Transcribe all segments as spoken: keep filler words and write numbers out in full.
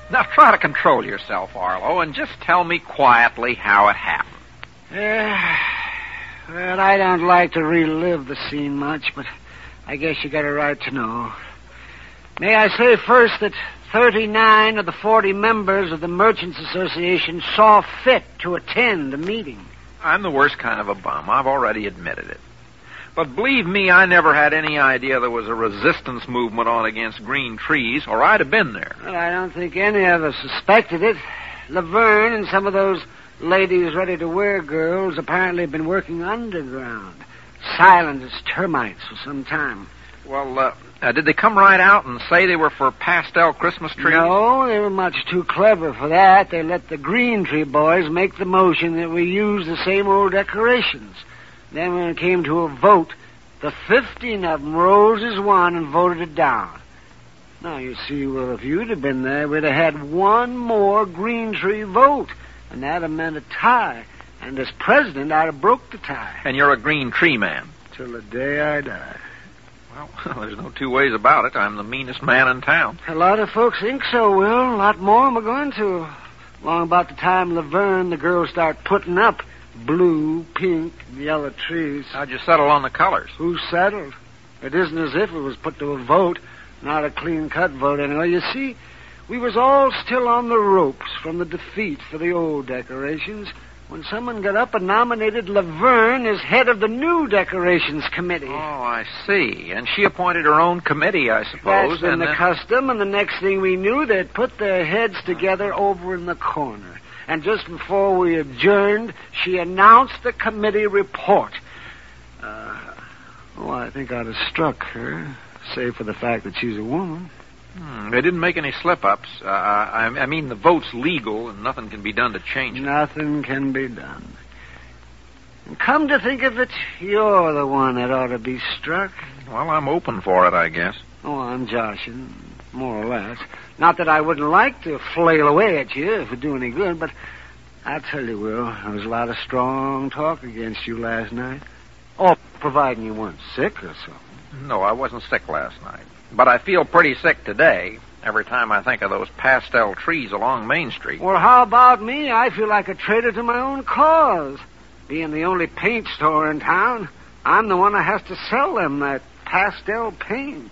Now try to control yourself, Arlo, and just tell me quietly how it happened. Yeah, well, I don't like to relive the scene much, but I guess you got a right to know. May I say first that thirty-nine of the forty members of the Merchants Association saw fit to attend the meeting. I'm the worst kind of a bum. I've already admitted it. But believe me, I never had any idea there was a resistance movement on against green trees, or I'd have been there. Well, I don't think any of us suspected it. Laverne and some of those ladies ready-to-wear girls apparently have been working underground, silent as termites for some time. Well, uh, uh, did they come right out and say they were for pastel Christmas trees? No, they were much too clever for that. They let the green tree boys make the motion that we use the same old decorations. Then when it came to a vote, the fifteen of them rose as one and voted it down. Now, you see, well, if you'd have been there, we'd have had one more green tree vote, and that'd have meant a tie. And as president, I'd have broke the tie. And you're a green tree man? Till the day I die. Well, there's no two ways about it. I'm the meanest man in town. A lot of folks think so, Will. A lot more am I going to. Long about the time Laverne, the girls start putting up blue, pink, and yellow trees. How'd you settle on the colors? Who settled? It isn't as if it was put to a vote. Not a clean-cut vote, anyway. You see, we was all still on the ropes from the defeat for the old decorations when someone got up and nominated Laverne as head of the new decorations committee. Oh, I see. And she appointed her own committee, I suppose. That's been and the then... custom, and the next thing we knew, they'd put their heads together over in the corner. And just before we adjourned, she announced the committee report. Uh, oh, I think I'd have struck her, save for the fact that she's a woman. Hmm, they didn't make any slip-ups. Uh, I, I mean, the vote's legal, and nothing can be done to change it. Nothing can be done. And come to think of it, you're the one that ought to be struck. Well, I'm open for it, I guess. Oh, I'm joshing, more or less. Not that I wouldn't like to flail away at you if it'd do any good, but I'll tell you, Will, there was a lot of strong talk against you last night. Oh, providing you weren't sick or something. No, I wasn't sick last night. But I feel pretty sick today, every time I think of those pastel trees along Main Street. Well, how about me? I feel like a traitor to my own cause. Being the only paint store in town, I'm the one that has to sell them that pastel paint.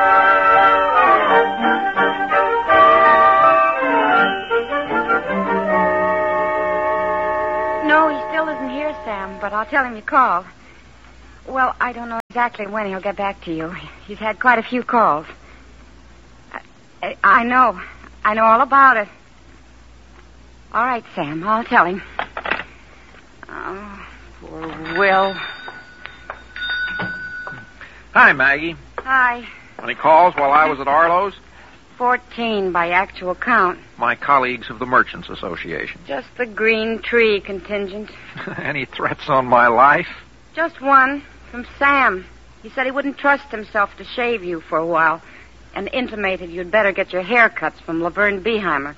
No, he still isn't here, Sam, but I'll tell him you called. Well, I don't know exactly when he'll get back to you. He's had quite a few calls. I, I, I know. I know all about it. All right, Sam, I'll tell him. Oh, poor Will. Hi, Maggie. Hi. Any calls while I was at Arlo's? Fourteen by actual count. My colleagues of the Merchants Association. Just the green tree contingent. Any threats on my life? Just one. From Sam. He said he wouldn't trust himself to shave you for a while and intimated you'd better get your haircuts from Laverne Beeheimer.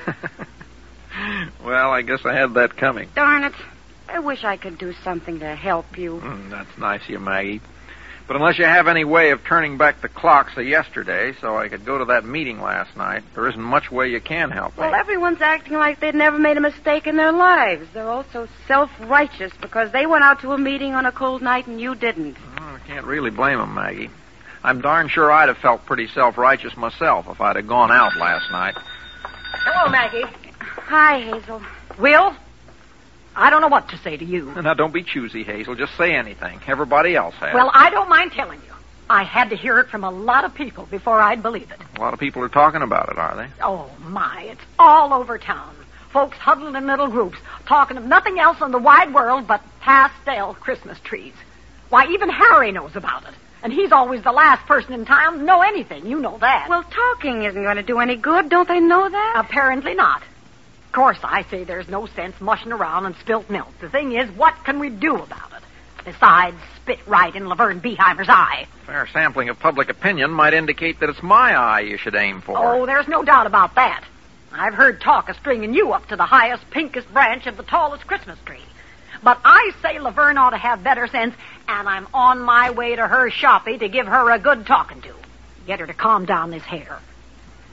Well, I guess I had that coming. Darn it. I wish I could do something to help you. Mm, that's nice of you, Maggie. But unless you have any way of turning back the clocks of yesterday so I could go to that meeting last night, there isn't much way you can help me. Well, everyone's acting like they'd never made a mistake in their lives. They're all so self-righteous because they went out to a meeting on a cold night and you didn't. Well, I can't really blame them, Maggie. I'm darn sure I'd have felt pretty self-righteous myself if I'd have gone out last night. Hello, Maggie. Hi, Hazel. Will? I don't know what to say to you. Now, don't be choosy, Hazel. Just say anything. Everybody else has. Well, I don't mind telling you. I had to hear it from a lot of people before I'd believe it. A lot of people are talking about it, are they? Oh, my. It's all over town. Folks huddled in little groups, talking of nothing else in the wide world but pastel Christmas trees. Why, even Harry knows about it. And he's always the last person in town to know anything. You know that. Well, talking isn't going to do any good. Don't they know that? Apparently not. Of course, I say there's no sense mushing around and spilt milk. The thing is, what can we do about it? Besides, spit right in Laverne Beeheimer's eye. Fair sampling of public opinion might indicate that it's my eye you should aim for. Oh, there's no doubt about that. I've heard talk of stringing you up to the highest, pinkest branch of the tallest Christmas tree. But I say Laverne ought to have better sense, and I'm on my way to her shoppy to give her a good talking to. Get her to calm down this hair.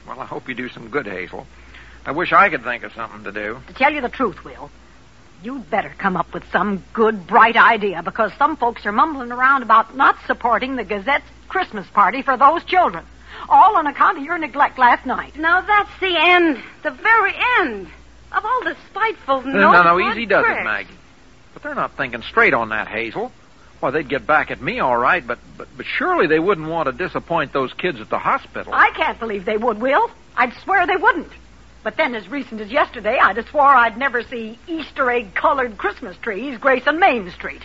Well, I hope you do some good, Hazel. I wish I could think of something to do. To tell you the truth, Will, you'd better come up with some good, bright idea, because some folks are mumbling around about not supporting the Gazette's Christmas party for those children, all on account of your neglect last night. Now that's the end, the very end of all the spiteful, No, no, no, good easy does pricks. it, Maggie. But they're not thinking straight on that, Hazel. Well, they'd get back at me, all right, but, but, but surely they wouldn't want to disappoint those kids at the hospital. I can't believe they would, Will. I'd swear they wouldn't. But then, as recent as yesterday, I'd have swore I'd never see Easter egg-colored Christmas trees gracing Main Street.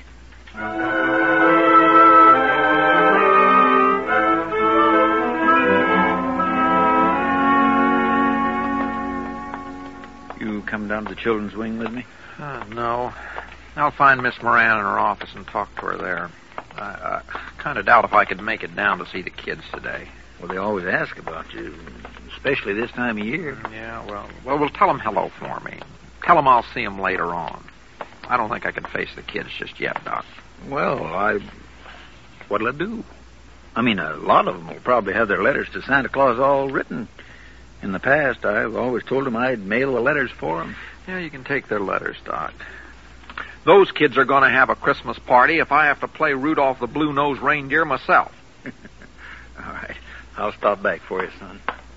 You come down to the children's wing with me? Uh, no. I'll find Miss Moran in her office and talk to her there. I, I kind of doubt if I could make it down to see the kids today. Well, they always ask about you, especially this time of year. Yeah, well, well, we'll tell them hello for me. Tell them I'll see them later on. I don't think I can face the kids just yet, Doc. Well, I... what'll I do? I mean, a lot of them will probably have their letters to Santa Claus all written. In the past, I've always told them I'd mail the letters for them. Yeah, you can take their letters, Doc. Those kids are going to have a Christmas party if I have to play Rudolph the Blue-Nosed Reindeer myself. All right. I'll stop back for you, son.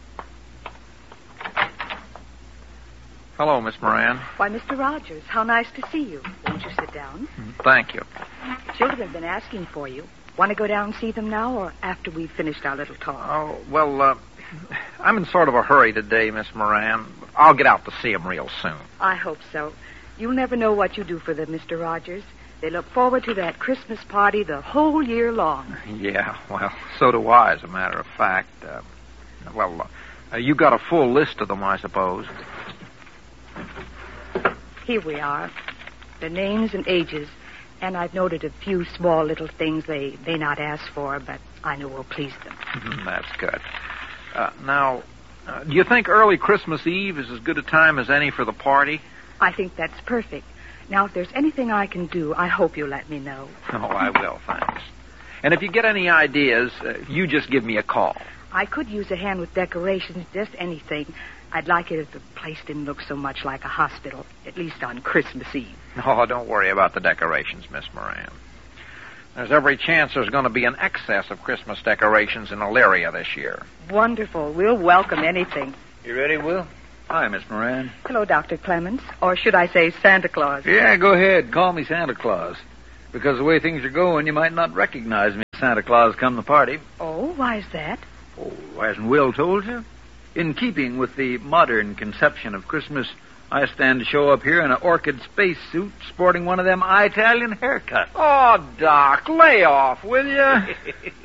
Hello, Miss Moran. Why, Mister Rogers, how nice to see you. Won't you sit down? Thank you. The children have been asking for you. Want to go down and see them now or after we've finished our little talk? Oh, well, uh, I'm in sort of a hurry today, Miss Moran. I'll get out to see them real soon. I hope so. You'll never know what you do for them, Mister Rogers. They look forward to that Christmas party the whole year long. Yeah, well, so do I, as a matter of fact. Uh, well, uh, you got a full list of them, I suppose. Here we are. Their names and ages. And I've noted a few small little things they may not ask for, but I know will please them. That's good. Uh, now, uh, do you think early Christmas Eve is as good a time as any for the party? I think that's perfect. Now, if there's anything I can do, I hope you'll let me know. Oh, I will, thanks. And if you get any ideas, uh, you just give me a call. I could use a hand with decorations, just anything. I'd like it if the place didn't look so much like a hospital, at least on Christmas Eve. Oh, don't worry about the decorations, Miss Moran. There's every chance there's going to be an excess of Christmas decorations in Elyria this year. Wonderful. We'll welcome anything. You ready, Will? Hi, Miss Moran. Hello, Doctor Clemens. Or should I say Santa Claus? Yeah, go ahead. Call me Santa Claus. Because the way things are going, you might not recognize me as Santa Claus come the party. Oh, why is that? Oh, hasn't Will told you? In keeping with the modern conception of Christmas, I stand to show up here in an orchid spacesuit sporting one of them Italian haircuts. Oh, Doc, lay off, will you?